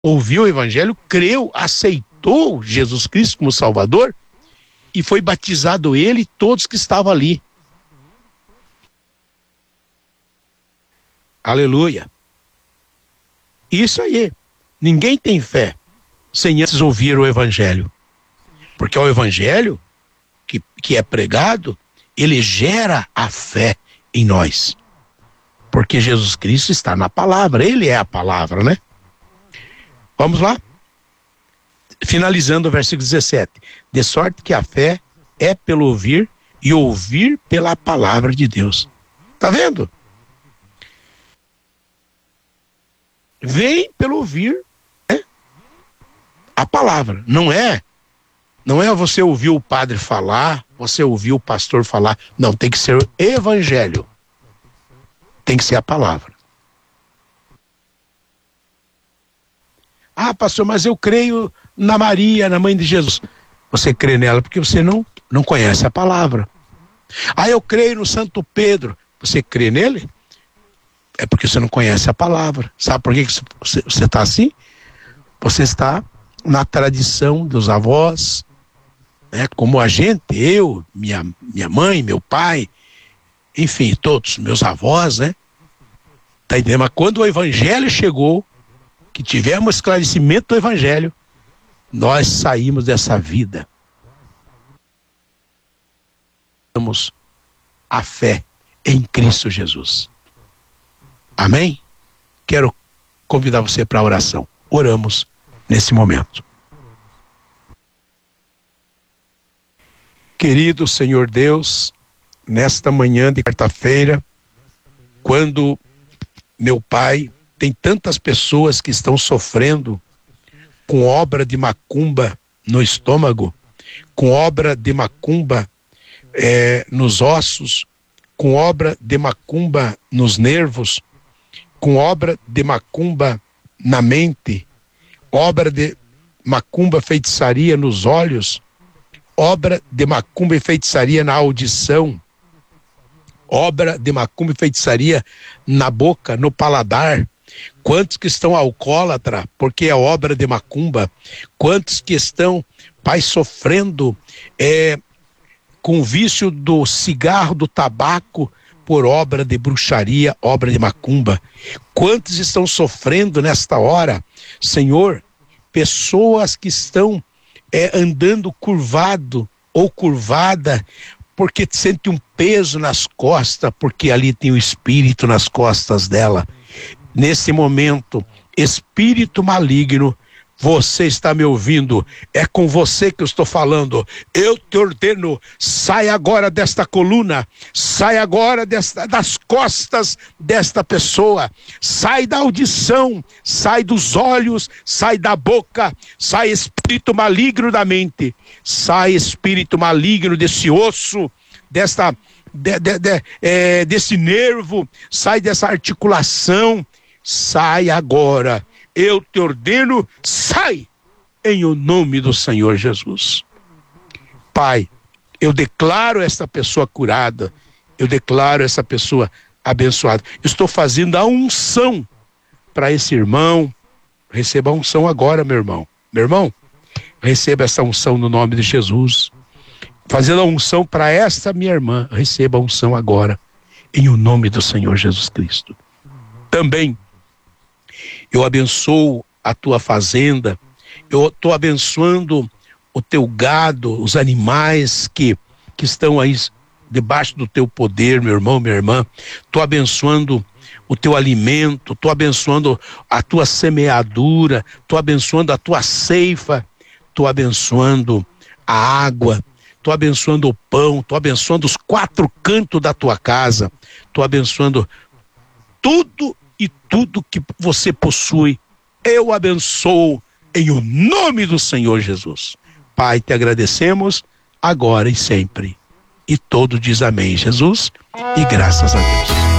ouviu o evangelho, creu, aceitou Jesus Cristo como Salvador e foi batizado ele e todos que estavam ali. Aleluia. Isso aí. Ninguém tem fé sem antes ouvir o evangelho. Porque o evangelho que é pregado, ele gera a fé em nós. Porque Jesus Cristo está na palavra, ele é a palavra, né? Vamos lá? Finalizando o versículo 17. De sorte que a fé é pelo ouvir e ouvir pela palavra de Deus. Tá vendo? Vem pelo ouvir, né? A palavra. Não é você ouvir o padre falar, você ouvir o pastor falar. Não, tem que ser o evangelho. Tem que ser a palavra. Ah, pastor, mas eu creio na Maria, na mãe de Jesus. Você crê nela porque você não conhece a palavra. Ah, eu creio no Santo Pedro. Você crê nele? É porque você não conhece a palavra. Sabe por que você está assim? Você está na tradição dos avós, né? Como a gente, eu, minha mãe, meu pai, enfim, todos meus avós, né? Tá entendendo? Mas quando o evangelho chegou, que tivemos esclarecimento do evangelho, nós saímos dessa vida. Temos a fé em Cristo Jesus. Amém? Quero convidar você para a oração. Oramos nesse momento. Querido Senhor Deus, nesta manhã de quarta-feira, quando meu Pai, tem tantas pessoas que estão sofrendo com obra de macumba no estômago, com obra de macumba nos ossos, com obra de macumba nos nervos, com obra de macumba na mente, obra de macumba, feitiçaria nos olhos, obra de macumba e feitiçaria na audição, obra de macumba e feitiçaria na boca, no paladar. Quantos que estão alcoólatra porque é obra de macumba? Quantos que estão, Pai, sofrendo com o vício do cigarro, do tabaco, por obra de bruxaria, obra de macumba? Quantos estão sofrendo nesta hora, Senhor? Pessoas que estão andando curvado ou curvada porque sente um peso nas costas, porque ali tem o espírito nas costas dela. Nesse momento, espírito maligno, você está me ouvindo? É com você que eu estou falando. Eu te ordeno, sai agora desta coluna, sai agora das costas desta pessoa, sai da audição, sai dos olhos, sai da boca, sai espírito maligno da mente, sai espírito maligno desse osso, desse nervo, sai dessa articulação, sai agora. Eu te ordeno, sai, em o nome do Senhor Jesus. Pai, eu declaro esta pessoa curada, eu declaro essa pessoa abençoada. Estou fazendo a unção para esse irmão. Receba a unção agora, meu irmão. Meu irmão, receba essa unção no nome de Jesus. Fazendo a unção para esta minha irmã, receba a unção agora, em o nome do Senhor Jesus Cristo. Também eu abençoo a tua fazenda, eu estou abençoando o teu gado, os animais que estão aí debaixo do teu poder, meu irmão, minha irmã. Estou abençoando o teu alimento, estou abençoando a tua semeadura, estou abençoando a tua ceifa, estou abençoando a água, estou abençoando o pão, estou abençoando os 4 cantos da tua casa, estou abençoando tudo e tudo que você possui, eu abençoo em o nome do Senhor Jesus. Pai, te agradecemos agora e sempre. E todo diz amém, Jesus, e graças a Deus.